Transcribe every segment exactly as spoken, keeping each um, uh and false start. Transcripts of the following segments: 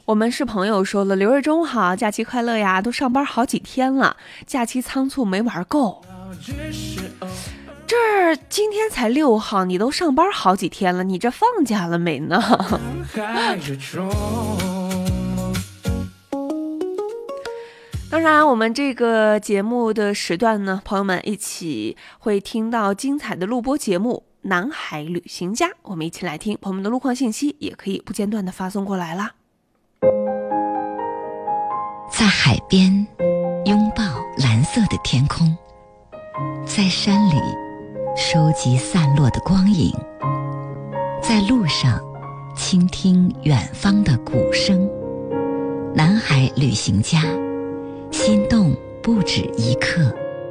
我们是朋友说了，刘瑞忠好，假期快乐呀，都上班好几天了，假期仓促没玩够。这儿今天才六号，你都上班好几天了，你这放假了没呢？当然我们这个节目的时段呢，朋友们一起会听到精彩的录播节目南海旅行家，我们一起来听。朋友们的路况信息也可以不间断的发送过来啦。 在海边拥抱蓝色的天空，在山里收集散落的光影，在路上倾听远方的鼓声。南海旅行家，心动不止一刻。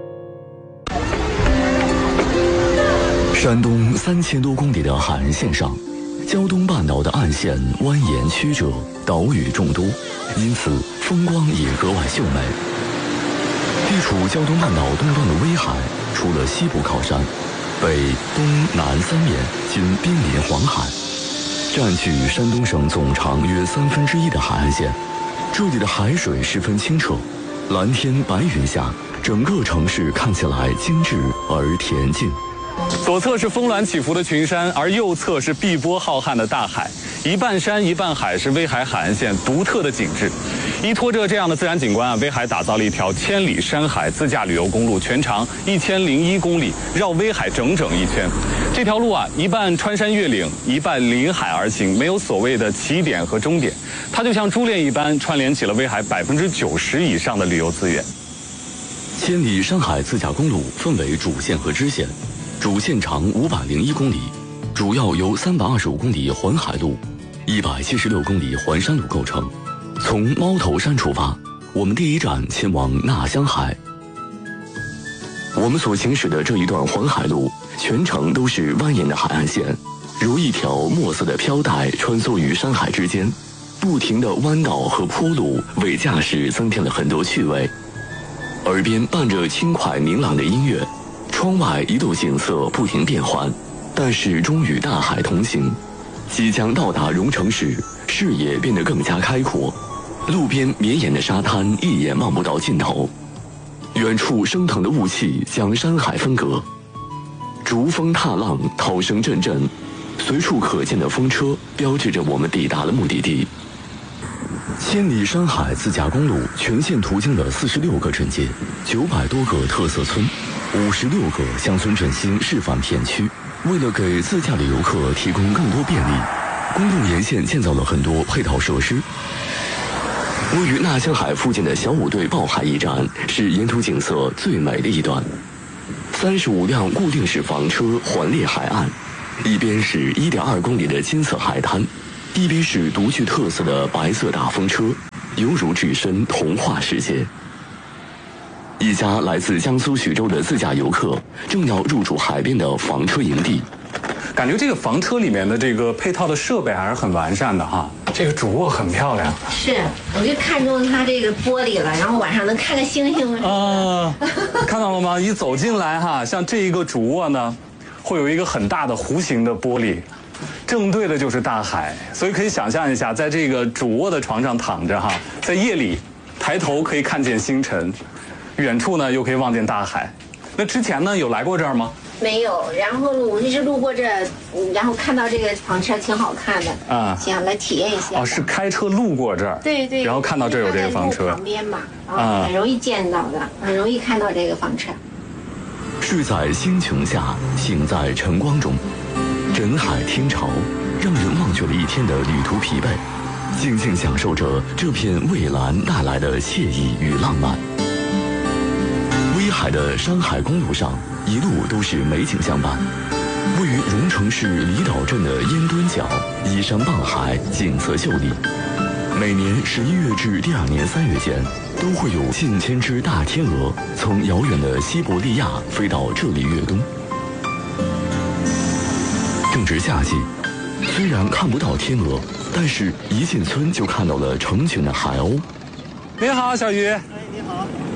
山东三千多公里的海岸线上，胶东半岛的岸线蜿蜒曲折，岛屿众多，因此风光也格外秀美。地处胶东半岛东端的威海，除了西部靠山，北、东、南三面均濒临黄海，占据山东省总长约三分之一的海岸线。这里的海水十分清澈，蓝天白云下，整个城市看起来精致而恬静。 左侧是峰峦起伏的群山，而右侧是碧波浩瀚的大海，一半山一半海是威海海岸线独特的景致。依托着这样的自然景观啊，威海打造了一条千里山海自驾旅游公路，全长一千零一公里，绕威海整整一圈。这条路啊，一半穿山越岭，一半临海而行，没有所谓的起点和终点，它就像珠链一般，串联起了威海百分之九十以上的旅游资源。 千里山海自驾公路分为主线和支线。主线长五百零一公里，主要由三百二十五公里环海路、一百七十六公里环山路构成。从猫头山出发，我们第一站前往纳香海。我们所行驶的这一段环海路，全程都是蜿蜒的海岸线，如一条墨色的飘带穿梭于山海之间，不停的弯道和坡路为驾驶增添了很多趣味。耳边伴着轻快明朗的音乐，窗外一度景色不停变换，但始终与大海同行。即将到达荣城时，视野变得更加开阔，路边绵延的沙滩一眼望不到尽头，远处升腾的雾气将山海分隔，逐风踏浪，涛声阵阵，随处可见的风车标志着我们抵达了目的地。千里山海自驾公路全线途经了四十六个镇街，九百多个特色村，五十六个乡村振兴示范片区。为了给自驾的游客提供更多便利，公路沿线建造了很多配套设施。位于纳香海附近的小五队抱海驿站是沿途景色最美的一段。三十五辆固定式房车环列海岸，一边是一点二公里的金色海滩，一边是独具特色的白色大风车，犹如置身童话世界。一家来自江苏徐州的自驾游客正要入住海边的房车营地。 感觉这个房车里面的这个配套的设备还是很完善的哈。这个主卧很漂亮， 是，我就看中它这个玻璃了，然后晚上能看个星星啊。看到了吗？一走进来哈，像这一个主卧呢，会有一个很大的弧形的玻璃，正对的就是大海，所以可以想象一下，在这个主卧的床上躺着哈，在夜里抬头可以看见星辰，远处呢又可以望见大海。那之前呢有来过这儿吗？ 没有，然后我就是路过这，然后看到这个房车挺好看的啊，想来体验一下。 哦，是开车路过这儿， 对对， 然后看到这儿有这个房车， 旁边嘛，啊，很容易见到的，很容易看到这个房车。 睡在星穹下，醒在晨光中，人海天潮，让人忘却了一天的旅途疲惫，静静享受着这片蔚蓝带来的惬意与浪漫。威海的山海公路上，一路都是美景相伴。位于荣城市离岛镇的烟墩角，依山傍海，景色秀丽。每年十一月至第二年三月间，都会有近千只大天鹅从遥远的西伯利亚飞到这里越冬。正值夏季，虽然看不到天鹅，但是一进村就看到了成群的海鸥。 你好，小鱼。 你好。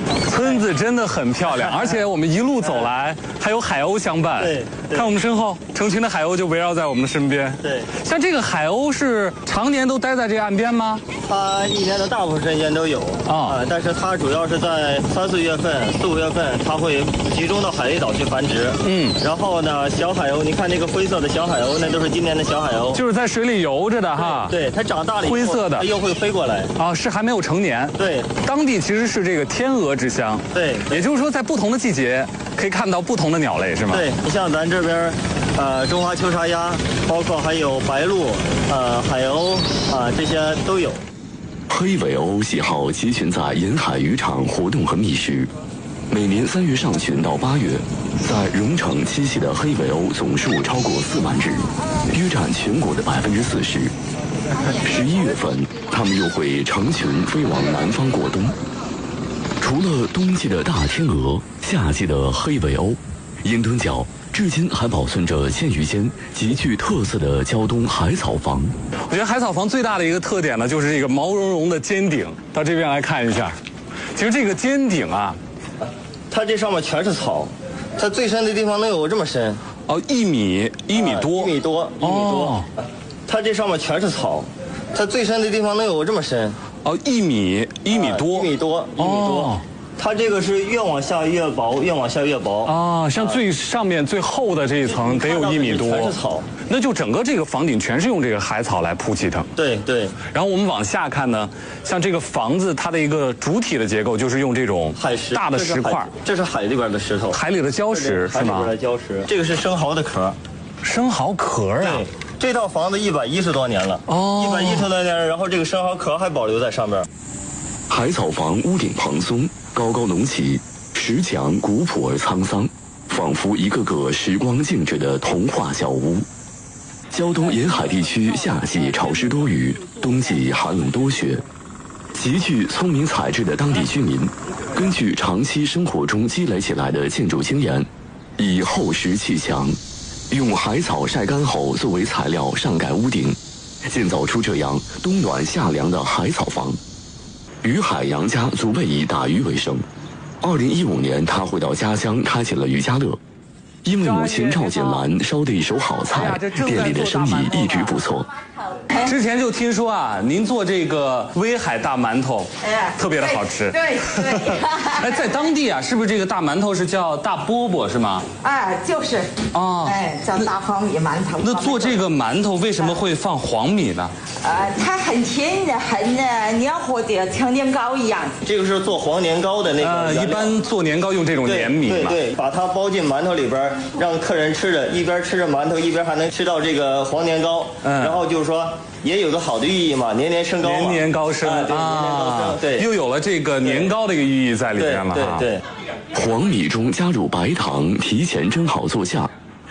村子真的很漂亮，而且我们一路走来还有海鸥相伴。 对， 看我们身后，成群的海鸥就围绕在我们的身边。 对， 像这个海鸥是常年都待在这个岸边吗？ 它一年的大部分时间都有啊、呃，但是它主要是在三四月份、四五月份，它会集中到海里岛去繁殖。嗯，然后呢，小海鸥，你看那个灰色的小海鸥，那都是今年的小海鸥， 就是在水里游着的哈。 对，它长大了以后灰色的， 它又会飞过来。 啊，是还没有成年。 对， 当地其实是这个天鹅之乡。 对， 也就是说，在不同的季节可以看到不同的鸟类，是吗？ 对，你像咱这边，呃，中华秋沙鸭，包括还有白鹭，呃，海鸥啊、呃，这些都有。 黑尾鸥喜好集群在沿海渔场活动和觅食。每年三月上旬到八月，在荣城栖息的黑尾鸥总数超过四万只，约占全国的百分之四十。十一月份，它们又会成群飞往南方过冬。除了冬季的大天鹅，夏季的黑尾鸥，英墩角至今还保存着千余间极具特色的胶东海草房。 我觉得海草房最大的一个特点呢，就是这个毛茸茸的尖顶。到这边来看一下，其实这个尖顶啊， 它这上面全是草，它最深的地方能有这么深。 哦，一米一米多， 一米多，一米多。它这上面全是草，它最深的地方能有这么深。 哦，一米一米多， 一米多，一米多。它这个是越往下越薄，越往下越薄啊！像最上面最厚的这一层得有一米多， 全是草。 那就整个这个房顶全是用这个海草来铺起的。 对对。 然后我们往下看呢，像这个房子它的一个主体的结构就是用这种海石大的石块， 这是海里边的石头， 海里的礁石是吗？ 海里边的礁石。这个是生蚝的壳， 生蚝壳啊。 对，这套房子一百一十多年了，哦，一百一十多年，然后这个生蚝壳还保留在上边。 海草房屋顶蓬松，高高隆起，石墙古朴而沧桑，仿佛一个个时光静止的童话小屋。胶东沿海地区夏季潮湿多雨，冬季寒冷多雪。极具聪明才智的当地居民，根据长期生活中积累起来的建筑经验，以厚实砌墙，用海草晒干后作为材料上盖屋顶，建造出这样冬暖夏凉的海草房。于海杨家祖辈以打鱼为生。二零一五年，他回到家乡，开启了渔家乐。因为母亲赵锦兰烧的一手好菜，店里的生意一直不错。 之前就听说啊，您做这个威海大馒头，哎，特别的好吃。 对对。 哎，在当地啊，是不是这个大馒头是叫大饽饽是吗？ 哎，就是。哦。哎，叫大黄米馒头。 那做这个馒头为什么会放黄米呢？ 呃，它很甜的，很黏糊的，像年糕一样。 这个是做黄年糕的那个。 呃，一般做年糕用这种黏米嘛。 对对，把它包进馒头里边，让客人吃着，一边吃着馒头，一边还能吃到这个黄年糕。嗯。然后就是说。也有个好的寓意嘛，年年升高嘛， 年年高升啊，对，年年高升，对， 又有了这个年糕的一个寓意在里面了对对对。 黄米中加入白糖，提前蒸好做馅，